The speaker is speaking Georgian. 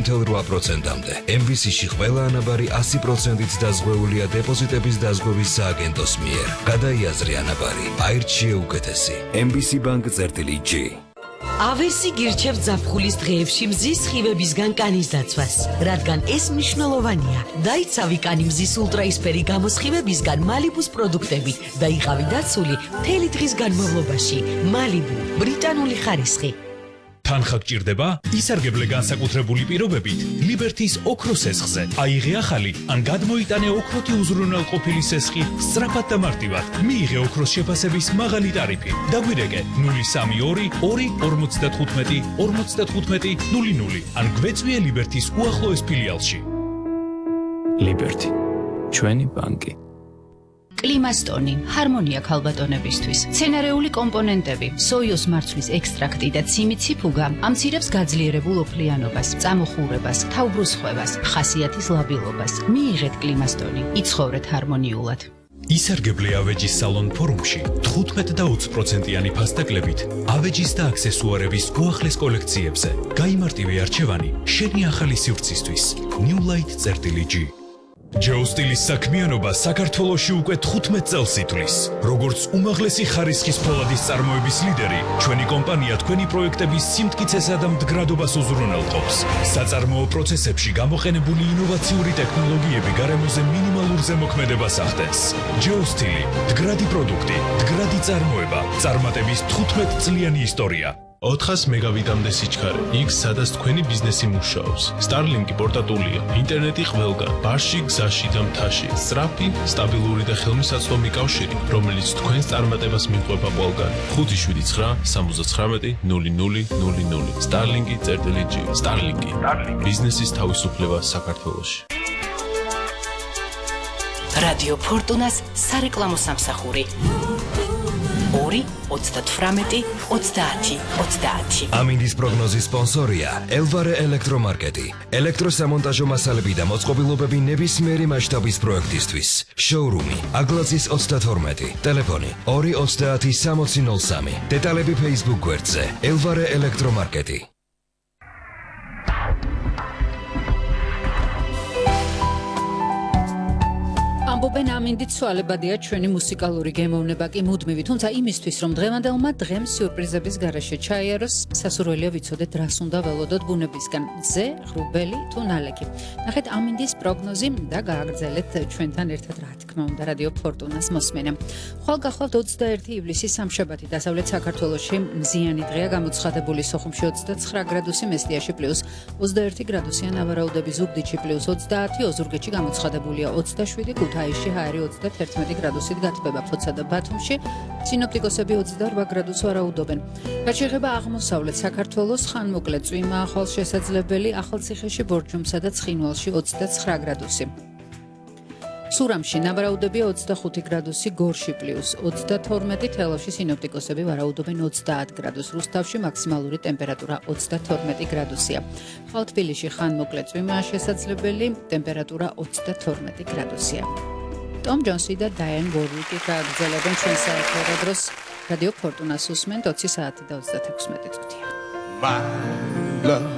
7.8%-მდე. MBC-ში ყველა ანაბარი 100%-ით დაზღვეულია დეპოზიტების დაზღვევის სააგენტოს მიერ. გადაიაზრე ანაბარი, აირჩიე უკეთესი. MBC Bank-G. ავესი გირჩევთ ზაფხულის დღეებში მზის სხივებისგან კანის დაცვას, რადგან ეს მნიშვნელოვანია. დაიცავი კანი მზის ულტრაისფერი გამოსხივებისგან მალიბუს პროდუქტებით და იყავი დაცული მთელი დღის განმავლობაში. მალიბუ, ბრიტანული ხარისხი. თანხა გჭირდება? ისარგებლე განსაკუთრებული პირობებით ლიბერთის ოქროს სესხზე. აიღე ახალი ან გადმოიტანე ოქროთი უზრუნველყოფილი სესხი სწრაფად და მარტივად. მიიღე ოქროს შეფასების მაღალი ტარიფი. დაგვირეკე 032 2 55 00 ან გვეწვიე ლიბერთის უახლოეს ფილიალში. ლიბერთი, ჩვენი ბანკი. კლიმასტონი, ჰარმონია ქალბატონებისთვის. მცენარეული კომპონენტები, სოიოს მარცვლის ექსტრაქტი და ციმიციფუგა ამცირებს გაძლიერებულ ოფლიანობას, წამოხურებას, თავბრუსხვევას, ხასიათის ლაბილობას. მიიღეთ კლიმასტონი, იცხოვრეთ ჰარმონიულად. ისარგებლე ავეჯის სალონ ფორუმში 15 და 20%-იანი ფასდაკლებით ავეჯის და აქსესუარების უახლეს კოლექციებზე. გაიმარტივე არჩევანი შენი ახალი სივრცისთვის. newlight.g. ჯო სტილის საქმიანობა საქართველოში უკვე 15 წელს ითვლის. როგორც უმაღლესი ხარისხის ფოლადის წარმოების ლიდერი, ჩვენი კომპანია თქვენი პროექტების სიმტკიცესა და მდგრადობას უზრუნველყოფს. საწარმოო პროცესებში გამოყენებული ინოვაციური ტექნოლოგიები გარემოზე მინიმალურ ზემოქმედებას ახდენს. ჯო სტილი, მდგრადი პროდუქტი, მდგრადი წარმოება, წარმატების 15 წლიანი ისტორია. 400 მეგავიტამდე სიჩქარე, იქ სადაც თქვენი ბიზნესი მუშაობს. Starlink-ი პორტატულია, ინტერნეტი ყველგან, ბარში, გზაში და მთაში. სწრაფი, სტაბილური და ხელმისაწვდომი კავშირი, რომელიც თქვენს წარმატებას მიყვება ყველგან. 579-79-0000. Starlink.g. Starlink-ი. ბიზნესის თავისუფლება საქართველოში. რადიო ფორტუნას სარეკლამო სამსახური. 2-38-30-30. ამინდის პროგნოზის სპონსორია ელვარე ელექტრომარკეტი. ელექტროსამონტაჟო მასალები და მოწყობილობები ნებისმიერი მასშტაბის პროექტისთვის. შოურუმი აგლაძის 32, ტელეფონი 230-6003. დეტალები Facebook გვერდზე ელვარე ელექტრომარკეტი. ამბობენ ამინდით სვალებადია ჩვენი მუსიკალური გემოვნება კი მუდმივი, თუმცა იმისთვის რომ დღევანდელმა დღემ სიურპრიზების გარეშე ჩაიაროს, სასურველია ვიცოდეთ რას უნდა ველოდოთ ბუნებისგან, მზე, ღრუბელი თუ ნალექი. ნახეთ ამინდის პროგნოზი და გააგრძელეთ ჩვენთან ერთად რა თქმა უნდა რადიო ფორტუნას მოსმენა. ხვალ გახლავთ 21 ივლისი სამშაბათი, დასავლეთ საქართველოში მზიანი დღეა, გამოცხადებული სოხუმში 29 გრადუსი, მესტიაში +21 გრადუსიან ავარაუდები, ზუგდიდში +30, ოზურგეთში გამოცხადებულია 27, ქუთაისში ჰაერი 31 გრადუსით გათბება, ფოცა და ბათუმში სინოპტიკოსები 28 გრადუსს ვარაუდობენ. რაც შეეხება აღმოსავლეთ საქართველოს, ხანმოკლე წვიმაა ხვალშესაძლებელი, ახალციხეში, ბორჯომსა და ცხინვალში 29 გრადუსი. სურამში ნავარაუდებია 25 გრადუსი, გორში +22, თელავში სინოპტიკოსები ვარაუდობენ 30 გრადუსს, რუსთავში მაქსიმალური ტემპერატურა 22 გრადუსია. ხალთბილისში ხანმოკლე წვიმაა შესაძლებელი, ტემპერატურა 22 გრადუსია. ტომ ჯონსი და დაიან ვორვიკი გააგრძელებენ ჩვენს საერთო დროს რადიო ფორტუნას უსმენთ 20 საათი და 36 წუთია.